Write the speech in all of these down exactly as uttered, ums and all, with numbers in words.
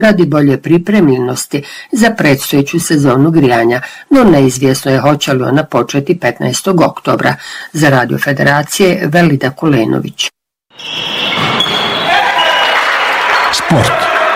radi bolje pripremljenosti za predstojeću sezonu grijanja, no neizvjesno je hoće li ona početi petnaestog oktobra. Za Radio Federacije Velida Kulenović. Sport.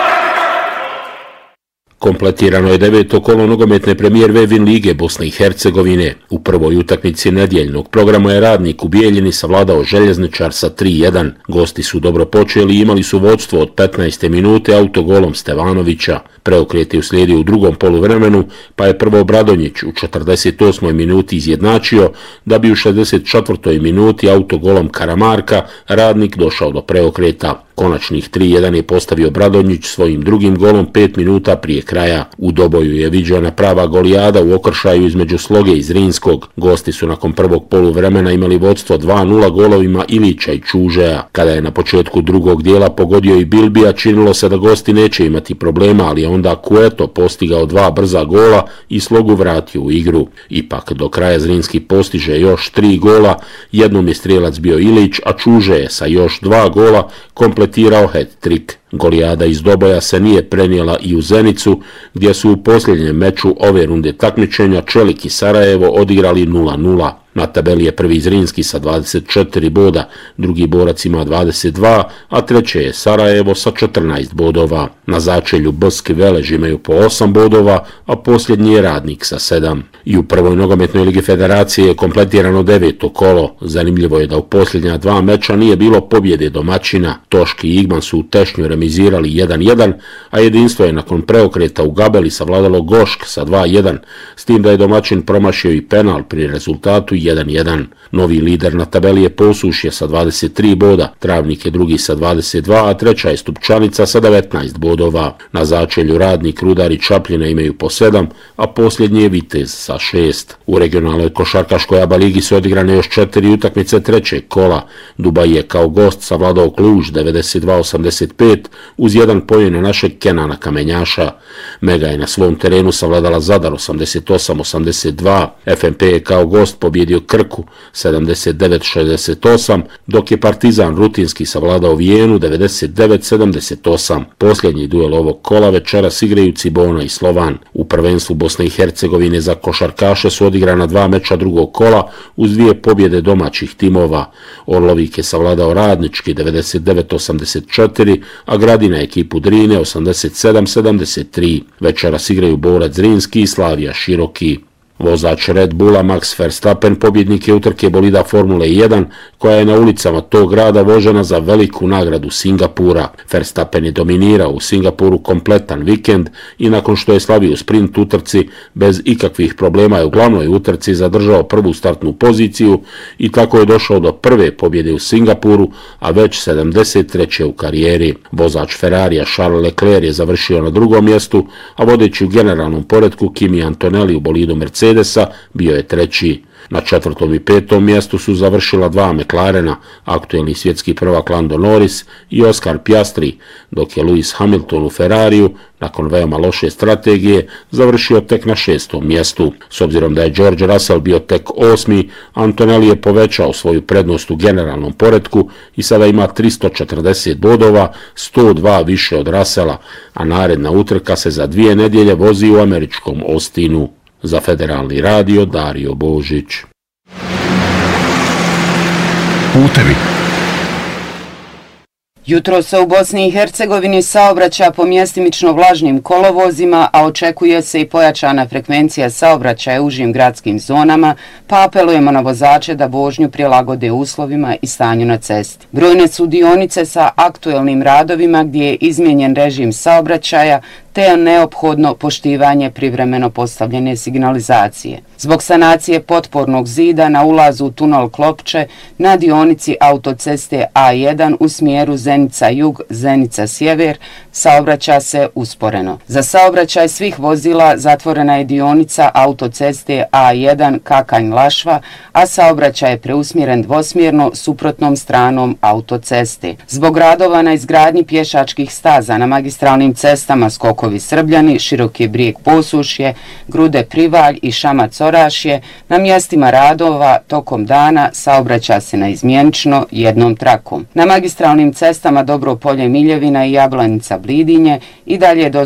Kompletirano je deveto kolo nogometne premijer Vevin lige Bosne i Hercegovine. U prvoj utakmici nedjeljnog programa je Radnik u Bijeljini savladao Željezničar sa tri jedan. Gosti su dobro počeli i imali su vodstvo od petnaeste minute autogolom Stevanovića. Preokret je uslijedio u drugom poluvremenu, pa je prvo Bradonjić u četrdeset osmoj minuti izjednačio, da bi u šezdeset četvrtoj minuti autogolom Karamarka Radnik došao do preokreta. Konačnih tri jedan je postavio Bradonjić svojim drugim golom pet minuta prije kraja. U doboju je viđena prava golijada u okršaju između Sloge i Zrinskog. Gosti su nakon prvog poluvremena imali vodstvo dva nula golovima Ilića i Čužeja. Kada je na početku drugog dijela pogodio i Bilbija, činilo se da gosti neće imati problema, ali je onda Cueto postigao dva brza gola i Slogu vratio u igru. Ipak do kraja Zrinski postiže još tri gola, jednom je strijelac bio Ilić, a Čuže je sa još dva gola kompletirao hat-trick. Golijada iz doboja se nije prenijela i u Zenicu, gdje su u posljednjem meču ove runde takmičenja Čelik i Sarajevo odigrali nula nula. Na tabeli je prvi Zrinski sa dvadeset četiri boda, drugi Borac ima dvadeset dva, a treće je Sarajevo sa četrnaest bodova. Na začelju Bsk i Velež imaju po osam bodova, a posljednji je Radnik sa sedam. I u prvoj nogometnoj ligi Federacije je kompletirano deveto kolo. Zanimljivo je da u posljednja dva meča nije bilo pobjede domaćina. Toški i Igman su u Tešnju remizirali jedan jedan, a jedinstvo je nakon preokreta u Gabeli savladalo Gošk sa dva jedan, s tim da je domaćin promašio i penal pri rezultatu jedan jedan. Novi lider na tabeli je Posušje sa dvadeset tri boda, Travnik je drugi sa dvadeset dva, a treća je Stupčanica sa devetnaest bodova. Na začelju Radnik, Rudar i Čapljina imaju po sedam, a posljednji je Vitez sa šest. U regionalnoj košarkaškoj A B A ligi su odigrane još četiri utakmice trećeg kola. Dubaj je kao gost savladao Kluž devedeset dva osamdeset pet uz jedan pojen našeg Kenana Kamenjaša. Mega je na svom terenu savladala Zadar osamdeset osam osamdeset dva, F M P je kao gost pobjedio Krku sedamdeset devet šezdeset osam, dok je Partizan rutinski savladao Vijenu devedeset devet sedamdeset osam. Posljednji duel ovog kola večeras igraju Cibona i Slovan. U prvenstvu Bosne i Hercegovine za košarkaše su odigrana dva meča drugog kola uz dvije pobjede domaćih timova. Orlovik je savladao Radnički devedeset devet osamdeset četiri, a Gradina ekipu Drine osamdeset sedam sedamdeset tri. Večeras igraju Borac Zrinski i Slavija Široki. Vozač Red Bulla Max Verstappen pobjednik je utrke bolida Formule jedan, koja je na ulicama tog grada vožena za veliku nagradu Singapura. Verstappen je dominirao u Singapuru kompletan vikend i nakon što je slavio sprint utrci, bez ikakvih problema je u glavnoj utrci zadržao prvu startnu poziciju i tako je došao do prve pobjede u Singapuru, a već sedamdeset treće u karijeri. Vozač Ferrarija Charles Leclerc je završio na drugom mjestu, a vodeći u generalnom poretku Kimi Antonelli u bolidu Mercedes bio je treći. Na četvrtom i petom mjestu su završila dva McLarena, aktuelni svjetski prvak Lando Norris i Oscar Piastri, dok je Lewis Hamilton u Ferrariju, nakon veoma loše strategije, završio tek na šestom mjestu. S obzirom da je George Russell bio tek osmi, Antonelli je povećao svoju prednost u generalnom poretku i sada ima tristo četrdeset bodova, sto dva više od Russella, a naredna utrka se za dvije nedjelje vozi u američkom Austinu. Za Federalni radio Dario Božić. Putevi. Jutro se u Bosni i Hercegovini saobraća po mjestimično vlažnim kolovozima, a očekuje se i pojačana frekvencija saobraćaja u užim gradskim zonama, pa apelujemo na vozače da vožnju prilagode uslovima i stanju na cesti. Brojne su dionice sa aktuelnim radovima gdje je izmijenjen režim saobraćaja, te je neophodno poštivanje privremeno postavljene signalizacije. Zbog sanacije potpornog zida na ulazu u tunel Klopče na dionici autoceste A jedan u smjeru Zenica-Jug, Zenica-Sjever saobraća se usporeno. Za saobraćaj svih vozila zatvorena je dionica autoceste A jedan Kakanj-Lašva, a saobraćaj je preusmjeren dvosmjerno suprotnom stranom autoceste. Zbog radova na izgradnji pješačkih staza na magistralnim cestama Skokovi Srbljani, Široki Brijeg Posušje, Grude Privalj i Šamac Orašje, na mjestima radova tokom dana saobraća se naizmjenično jednom trakom. Na magistralnim cestama cestama Dobro Polje Miljevina i Jablanica Blidinje i dalje je